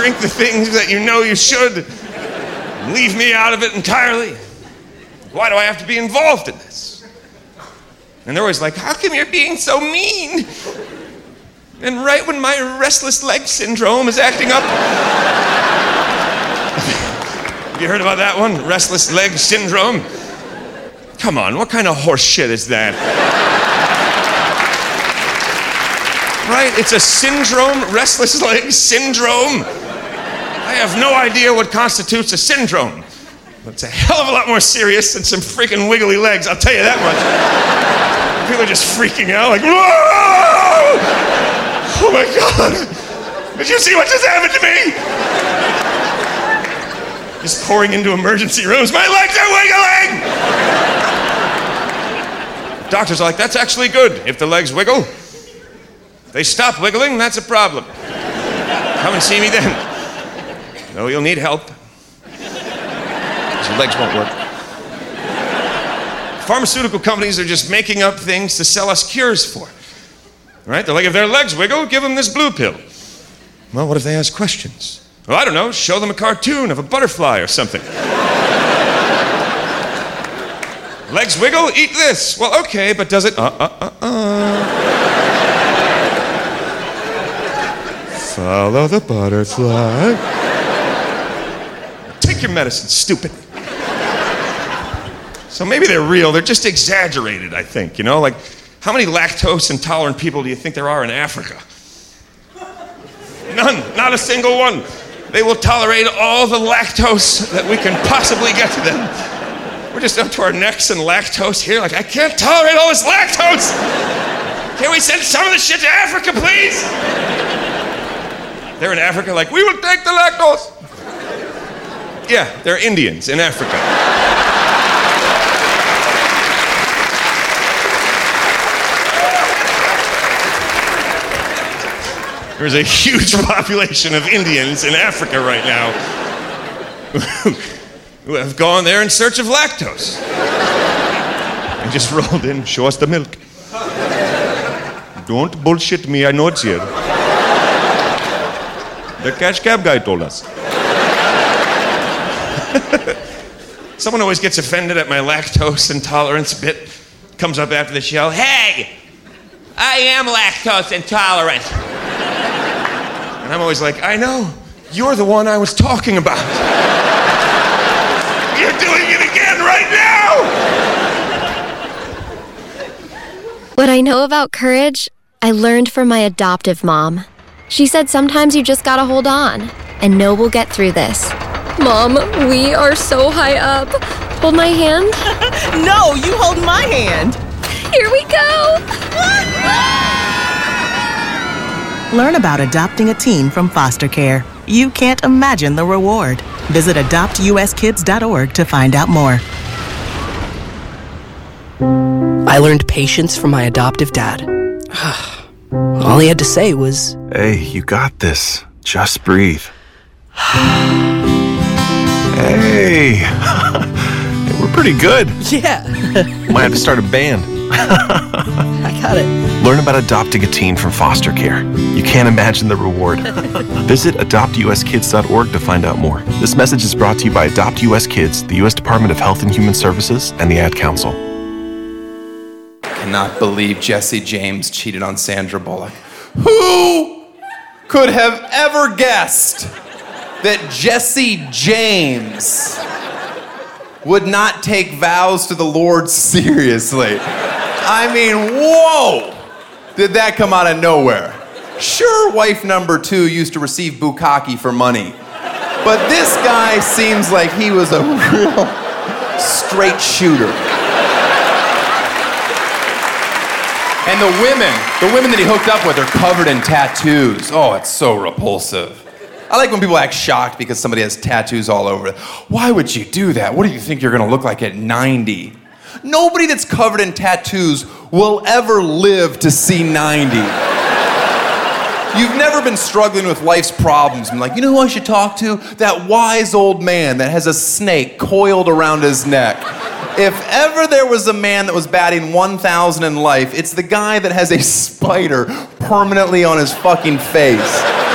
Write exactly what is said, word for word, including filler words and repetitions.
drink the things that you know you should. Leave me out of it entirely. Why do I have to be involved in this? And they're always like, how come you're being so mean? And right when my restless leg syndrome is acting up... Have you heard about that one? Restless leg syndrome? Come on, what kind of horse shit is that? Right? It's a syndrome, restless leg syndrome. I have no idea what constitutes a syndrome. But it's a hell of a lot more serious than some freaking wiggly legs, I'll tell you that much. People are just freaking out like, whoa! Oh my God! Did you see what just happened to me? Just pouring into emergency rooms, my legs are wiggling! Doctors are like, that's actually good. If the legs wiggle, if they stop wiggling, that's a problem. Come and see me then. No, you'll need help. Your legs won't work. Pharmaceutical companies are just making up things to sell us cures for. Right? They're like, if their legs wiggle, give them this blue pill. Well, what if they ask questions? Well, I don't know, show them a cartoon of a butterfly or something. Legs wiggle, eat this. Well, okay, but does it... Uh, uh, uh, uh. Follow the butterfly. Take your medicine, stupid. So maybe they're real, they're just exaggerated, I think, you know? Like, how many lactose intolerant people do you think there are in Africa? None, not a single one. They will tolerate all the lactose that we can possibly get to them. We're just up to our necks in lactose here, like, I can't tolerate all this lactose! Can we send some of this shit to Africa, please? They're in Africa like, we will take the lactose. Yeah, they're Indians in Africa. There's a huge population of Indians in Africa right now who have gone there in search of lactose. And just rolled in, show us the milk. Don't bullshit me, I know it's here. The cash cab guy told us. Someone always gets offended at my lactose intolerance bit. Comes up after the show, hey, I am lactose intolerant. And I'm always like, I know, you're the one I was talking about. You're doing it again right now! What I know about courage, I learned from my adoptive mom. She said sometimes you just gotta hold on, and know we'll get through this. Mom, we are so high up. Hold my hand. No, you hold my hand. Here we go. Learn about adopting a teen from foster care. You can't imagine the reward. Visit adopt u s kids dot org to find out more. I learned patience from my adoptive dad. All he had to say was, hey, you got this. Just breathe. Hey. We're pretty good. Yeah. Might have to start a band. I got it. Learn about adopting a teen from foster care. You can't imagine the reward. Visit adopt u s kids dot org to find out more. This message is brought to you by Adopt U S Kids, the U S Department of Health and Human Services, and the Ad Council. Cannot believe Jesse James cheated on Sandra Bullock. Who could have ever guessed that Jesse James would not take vows to the Lord seriously? I mean, whoa! Did that come out of nowhere? Sure, wife number two used to receive bukkake for money, but this guy seems like he was a real straight shooter. And the women, the women that he hooked up with are covered in tattoos. Oh, it's so repulsive. I like when people act shocked because somebody has tattoos all over it. Why would you do that? What do you think you're gonna look like at ninety? Nobody that's covered in tattoos will ever live to see ninety. You've never been struggling with life's problems and like, you know who I should talk to? That wise old man that has a snake coiled around his neck. If ever there was a man that was batting one thousand in life, it's the guy that has a spider permanently on his fucking face.